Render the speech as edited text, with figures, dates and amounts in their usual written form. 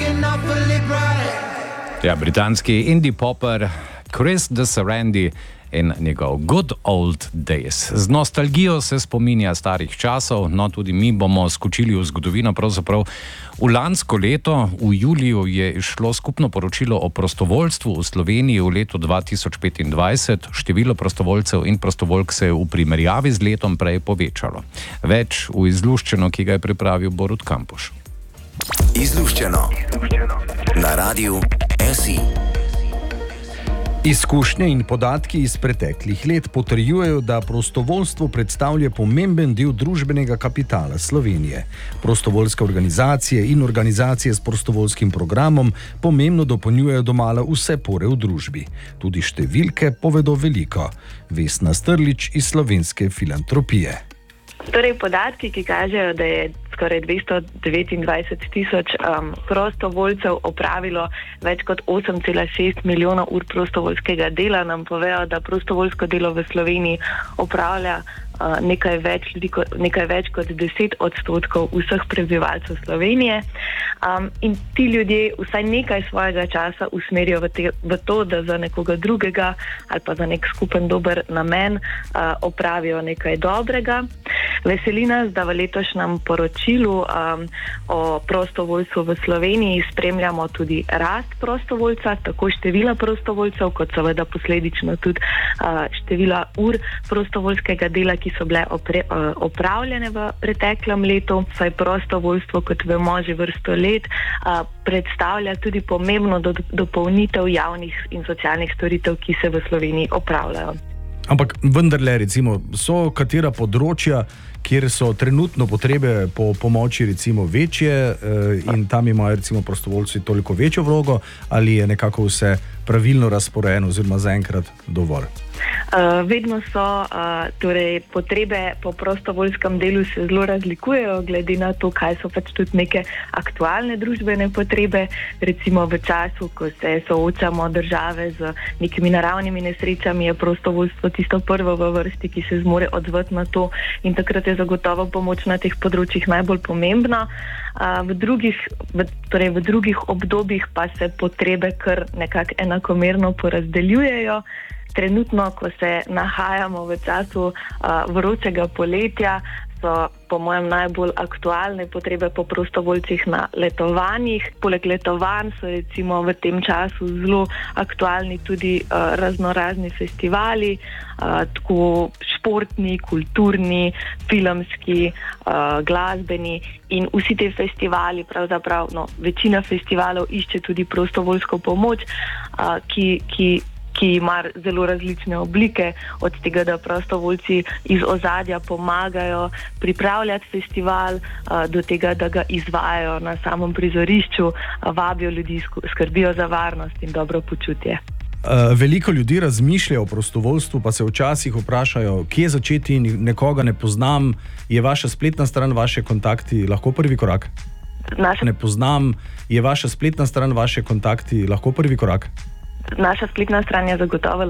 Ja, britanski indie popper Chris DeSarandi in njegov Good Old Days. Z nostalgijo se spominja starih časov, no tudi mi bomo skočili v zgodovino. Pravzaprav v lansko leto, v juliju, je išlo skupno poročilo o prostovoljstvu v Sloveniji v letu 2025. Število prostovoljcev in prostovoljk se je v primerjavi z letom prej povečalo. Več v izluščeno, ki ga je pripravil Borut Kampuš. Izluščeno na Radiu SI. Izkušnje in podatki iz preteklih let potrjujejo, da prostovoljstvo predstavlja pomemben del družbenega kapitala Slovenije. Prostovoljske organizacije in organizacije s prostovoljskim programom pomembno dopolnjujejo domala vse pore v družbi. Tudi številke povedo veliko. Vesna Strlič iz Slovenske filantropije. Torej, podatki, ki kažejo, da je skoraj 229.000 prostovoljcev opravilo več kot 8,6 milijona ur prostovoljskega dela, nam povejo, da prostovoljsko delo v Sloveniji opravlja nekaj več kot 10% vseh prebivalcev Slovenije. In ti ljudje vsaj nekaj svojega časa usmerijo v to, da za nekoga drugega ali pa za nek skupen dober namen opravijo nekaj dobrega. Veseli nas, da v letošnjem poročilu o prostovoljstvu v Sloveniji spremljamo tudi rast prostovoljca, tako števila prostovoljcev, kot seveda posledično tudi števila ur prostovoljskega dela, ki so bile opravljene v preteklem letu. Saj prostovoljstvo, kot vemo, že vrsto let predstavlja tudi pomembno dopolnitev javnih in socialnih storitev, ki se v Sloveniji opravljajo. Ampak vendarle, recimo, so katera področja, kjer so trenutno potrebe po pomoči recimo večje in tam imajo recimo prostovoljci toliko večjo vlogo, ali je nekako vse pravilno razporejeno oziroma zaenkrat dovolj? Vedno so, torej potrebe po prostovoljskem delu se zelo razlikujejo, glede na to, kaj so pač tudi neke aktualne družbene potrebe. Recimo v času, ko se soočamo države z nekimi naravnimi nesrečami, je prostovoljstvo tisto prvo v vrsti, ki se zmore odzvati na to, in takrat je zagotovo pomoč na teh področjih najbolj pomembna. V drugih obdobjih pa se potrebe kar nekako enakomerno porazdeljujejo. Trenutno, ko se nahajamo v času vročega poletja, so po mojem najbolj aktualne potrebe po prostovoljcih na letovanjih. Poleg letovanj so recimo v tem času zelo aktualni tudi raznorazni festivali, tako športni, kulturni, filmski, glasbeni, in vsi te festivali, pravzaprav večina festivalov išče tudi prostovoljsko pomoč, ki ima zelo različne oblike, od tega, da prostovoljci iz ozadja pomagajo pripravljati festival, do tega, da ga izvajajo na samem prizorišču, vabijo ljudi, skrbijo za varnost in dobro počutje. Veliko ljudi razmišlja o prostovoljstvu, pa se včasih vprašajo, kje začeti, nekoga ne poznam. Je vaša spletna stran, vaše kontakti lahko prvi korak? Ne poznam. Je vaša spletna stran, vaše kontakti lahko prvi korak? Naša spletna stran je zagotovo